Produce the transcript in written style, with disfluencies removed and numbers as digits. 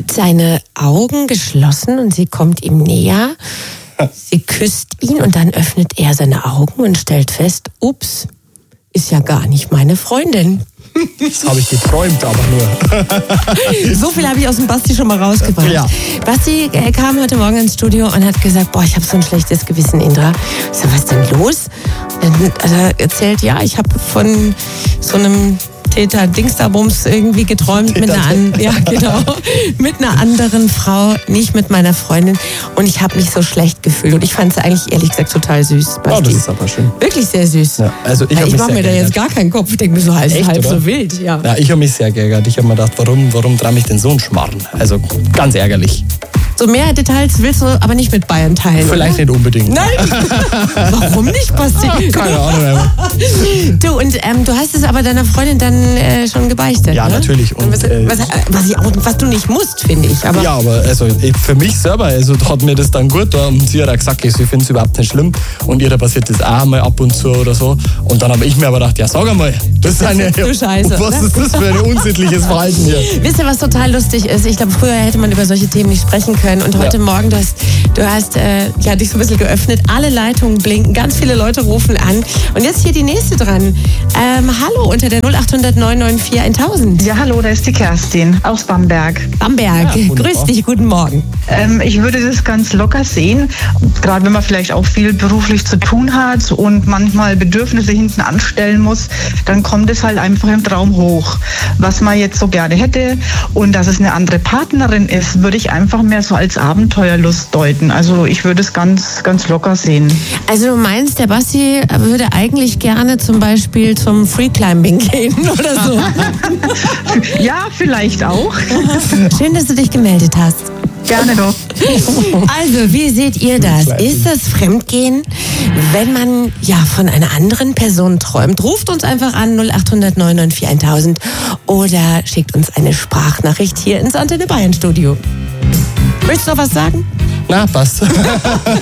hat seine Augen geschlossen und sie kommt ihm näher. Sie küsst ihn und dann öffnet er seine Augen und stellt fest, ups, ist ja gar nicht meine Freundin. Das habe ich geträumt, aber nur. So viel habe ich aus dem Basti schon mal rausgebracht. Ja. Basti kam heute Morgen ins Studio und hat gesagt, boah, ich habe so ein schlechtes Gewissen, Indra. Ich so, was denn los? Und dann hat er erzählt, ja, ich habe von so einem Täter Dingsterbums irgendwie geträumt mit einer anderen Frau, nicht mit meiner Freundin, und ich habe mich so schlecht gefühlt und ich fand es eigentlich ehrlich gesagt total süß. Oh, das ist aber schön. Wirklich sehr süß. Ja, also ich mache mir da jetzt gar keinen Kopf, ich denke mir so halb so wild. Ja, ich habe mich sehr geärgert. Ich habe mir gedacht, warum trage ich denn so einen Schmarrn? Also ganz ärgerlich. So mehr Details willst du aber nicht mit Bayern teilen, Vielleicht oder? nicht unbedingt. Nein? Warum nicht, Basti? Keine Ahnung. Du, und du hast es aber deiner Freundin dann schon gebeichtet, Ja, ne? natürlich. Und, was du nicht musst, finde ich. Aber ja, aber also für mich selber, also hat mir das dann gut da, und sie hat auch gesagt, sie findet es überhaupt nicht schlimm und ihr da passiert das auch mal ab und zu oder so. Und dann habe ich mir aber gedacht, ja, sag einmal, was ist das für ein unsittliches Verhalten hier? Wisst ihr, was total lustig ist? Ich glaube, früher hätte man über solche Themen nicht sprechen können. Und heute Morgen, du hast dich so ein bisschen geöffnet. Alle Leitungen blinken, ganz viele Leute rufen an. Und jetzt hier die nächste dran. Hallo, unter der 0800 994 1000. Ja, hallo, da ist die Kerstin aus Bamberg. Bamberg, ja, grüß dich, guten Morgen. Ich würde das ganz locker sehen, gerade wenn man vielleicht auch viel beruflich zu tun hat und manchmal Bedürfnisse hinten anstellen muss, dann kommt es halt einfach im Traum hoch, was man jetzt so gerne hätte. Und dass es eine andere Partnerin ist, würde ich einfach mehr so als Abenteuerlust deuten. Also ich würde es ganz, ganz locker sehen. Also du meinst, der Basti würde eigentlich gerne zum Beispiel zum Freeclimbing gehen oder so? Ja, vielleicht auch. Schön, dass du dich gemeldet hast. Gerne doch. Also, wie seht ihr das? Ist das Fremdgehen, wenn man von einer anderen Person träumt? Ruft uns einfach an 0800 994 1000 oder schickt uns eine Sprachnachricht hier ins Antenne Bayern Studio. Möchtest du noch was sagen? Na, passt.